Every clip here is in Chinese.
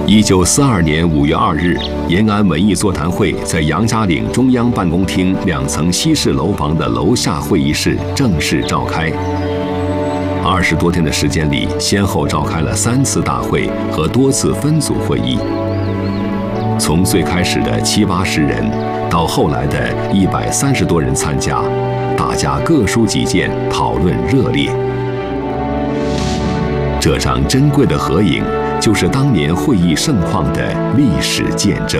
1942年5月2日，延安文艺座谈会在杨家岭中央办公厅2层西式楼房的楼下会议室正式召开。20多天的时间里，先后召开了3次大会和多次分组会议。从最开始的70、80人，到后来的130多人参加，大家各抒己见，讨论热烈。这张珍贵的合影，就是当年会议盛况的历史见证。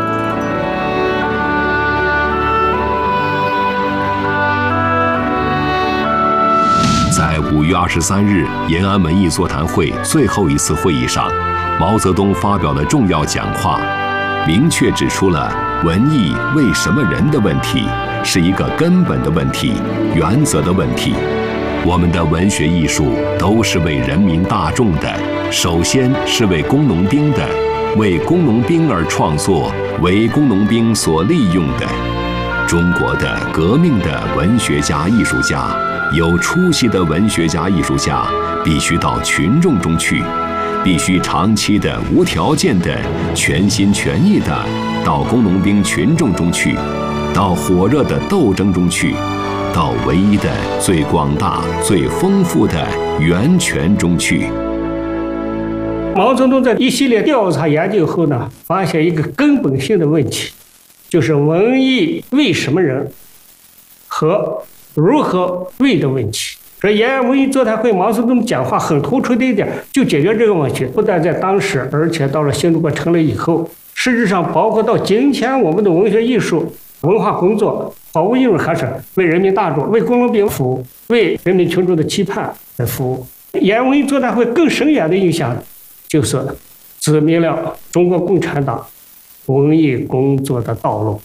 在5月23日延安文艺座谈会最后一次会议上，毛泽东发表了重要讲话，明确指出了文艺为什么人的问题是一个根本的问题、原则的问题。我们的文学艺术都是为人民大众的，首先是为工农兵的，为工农兵而创作，为工农兵所利用的。中国的革命的文学家、艺术家，有出息的文学家、艺术家，必须到群众中去，必须长期的、无条件的、全心全意的到工农兵群众中去，到火热的斗争中去，到唯一的、最广大、最丰富的源泉中去。 毛泽东在一系列调查研究后呢，发现一个根本性的问题，就是文艺为什么人和如何为的问题。所以延安文艺座谈会，毛泽东讲话很突出的一点，就解决这个问题。不但在当时，而且到了新中国成立以后，实质上包括到今天，我们的文学艺术、文化工作，毫无疑问还是为人民大众、为工农兵服务，为人民群众的期盼来服务。延安文艺座谈会更深远的影响，就是指明了中国共产党文艺工作的道路。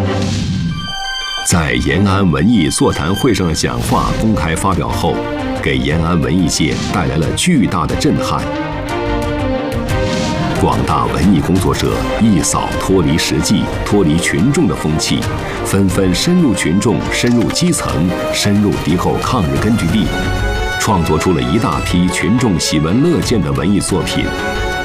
在延安文艺座谈会上的讲话公开发表后，给延安文艺界带来了巨大的震撼。广大文艺工作者一扫脱离实际、脱离群众的风气，纷纷深入群众、深入基层、深入敌后抗日根据地，创作出了一大批群众喜闻乐见的文艺作品。